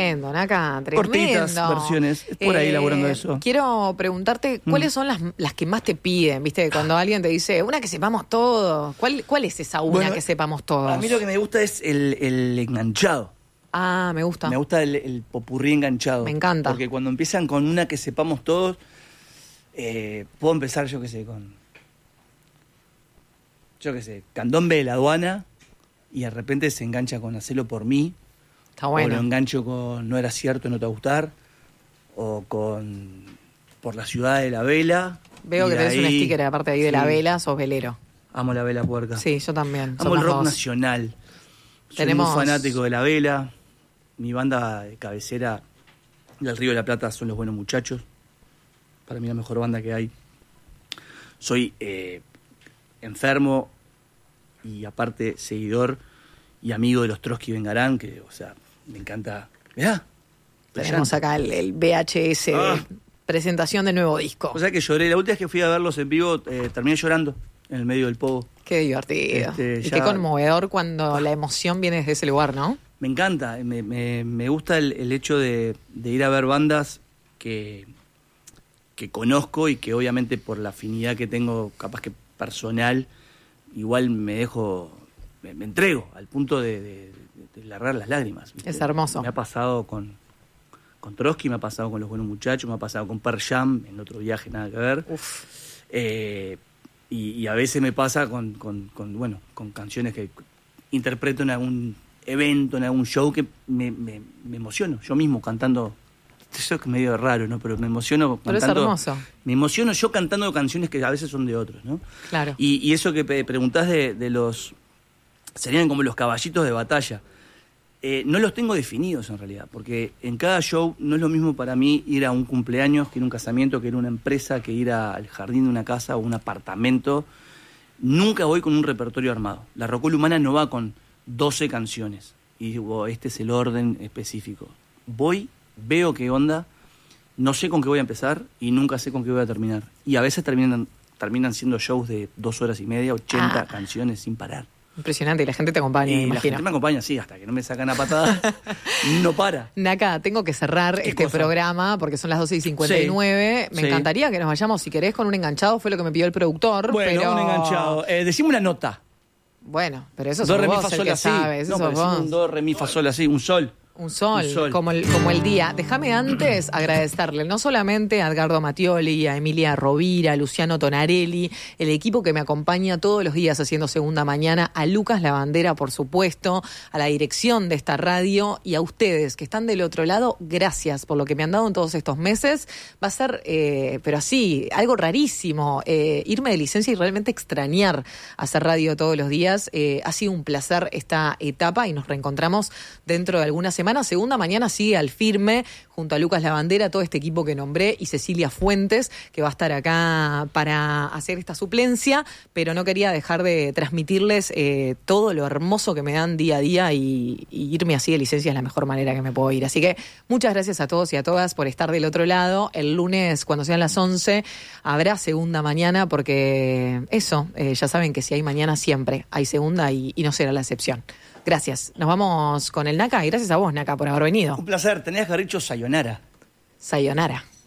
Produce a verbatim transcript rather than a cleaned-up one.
Tremendo, Naka, tremendo. Cortitas versiones, por ahí Eh, elaborando eso. Quiero preguntarte, ¿cuáles son las, las que más te piden? ¿Viste? Cuando alguien te dice, una que sepamos todo. ¿Cuál, cuál es esa una Bueno, que sepamos todos? A mí lo que me gusta es el, el enganchado. Ah, me gusta. Me gusta el, el popurrí enganchado. Me encanta. Porque cuando empiezan con una que sepamos todos, eh, puedo empezar, yo qué sé, con... Yo qué sé, Candombe de la Aduana, y de repente se engancha con Hacelo por mí. Está bueno. O lo engancho con No era cierto, no te va a gustar. O con Por la ciudad de la vela. Veo y que tenés ahí, un sticker aparte ahí de sí, la vela, sos velero. Amo la vela puerca. Sí, yo también. Amo el somos rock dos. nacional. Soy Tenemos- muy fanático de la vela. Mi banda de cabecera del Río de la Plata son Los Buenos Muchachos. Para mí la mejor banda que hay. Soy eh, enfermo y aparte seguidor y amigo de los Trotsky Vengarán, que, o sea, me encanta. Mirá. Tenemos acá el, el V H S Ah. de presentación del nuevo disco. O sea que lloré. La última vez que fui a verlos en vivo, eh, terminé llorando en el medio del pogo. Qué divertido. Este, y ya- qué conmovedor cuando la emoción viene desde ese lugar, ¿no? Me encanta, me, me, me gusta el, el hecho de, de ir a ver bandas que, que conozco y que obviamente por la afinidad que tengo, capaz que personal, igual me dejo, me, me entrego al punto de, de, de largar las lágrimas, ¿viste? Es hermoso. Me ha pasado con, con Trotsky, me ha pasado con Los Buenos Muchachos, me ha pasado con Pearl Jam, en otro viaje nada que ver. Uf. Eh, y, y a veces me pasa con, con, con, bueno, con canciones que interpreto en algún evento, en algún show, que me, me, me emociono yo mismo cantando. Eso es medio raro, ¿no? Pero me emociono Pero es cantando. hermoso. Me emociono yo cantando canciones que a veces son de otros, ¿no? Claro. Y, y eso que pe- preguntás de, de los... Serían como los caballitos de batalla. Eh, no los tengo definidos en realidad, porque en cada show no es lo mismo para mí ir a un cumpleaños que ir a un casamiento, que ir a una empresa, que ir a- al jardín de una casa o un apartamento. Nunca voy con un repertorio armado. La Rocola Humana no va con doce canciones y digo, este es el orden específico. Voy, veo qué onda, no sé con qué voy a empezar y nunca sé con qué voy a terminar. Y a veces terminan, terminan siendo shows de dos horas y media, ochenta Ah. canciones sin parar. Impresionante, y la gente te acompaña, Y me la imagino. gente me acompaña, sí, hasta que no me sacan a patadas, no para. Naka, tengo que cerrar ¿Qué este cosa? programa porque son las doce y cincuenta y nueve. Sí, Me sí. encantaría que nos vayamos, si querés, con un enganchado. Fue lo que me pidió el productor. Bueno, pero... un enganchado. Eh, decime una nota. Bueno, pero eso Do, sos re, mi, vos fa, el sol, que así. sabes. No, Eso pero sos decime vos. un do, re, mi, fa, sol, así, un sol. Un sol, Un sol. Como, el, como el día. Déjame antes agradecerle no solamente a Edgardo Mattioli, a Emilia Rovira, a Luciano Tonarelli, el equipo que me acompaña todos los días haciendo Segunda Mañana, a Lucas Lavandera, por supuesto, a la dirección de esta radio y a ustedes que están del otro lado. Gracias por lo que me han dado en todos estos meses. Va a ser, eh, pero así, algo rarísimo, eh, irme de licencia y realmente extrañar hacer radio todos los días. Eh, ha sido un placer esta etapa y nos reencontramos dentro de algunas semanas. Segunda Mañana sigue al firme junto a Lucas Lavandera, todo este equipo que nombré, y Cecilia Fuentes, que va a estar acá para hacer esta suplencia, pero no quería dejar de transmitirles eh, todo lo hermoso que me dan día a día, y, y irme así de licencia es la mejor manera que me puedo ir. Así que muchas gracias a todos y a todas por estar del otro lado. El lunes, cuando sean las once, habrá Segunda Mañana, porque eso, eh, ya saben que si hay mañana siempre hay segunda, y, y no será la excepción. Gracias. Nos vamos con el Naka, y gracias a vos, Naka, por haber venido. Un placer. Tenías que haber dicho sayonara. Sayonara.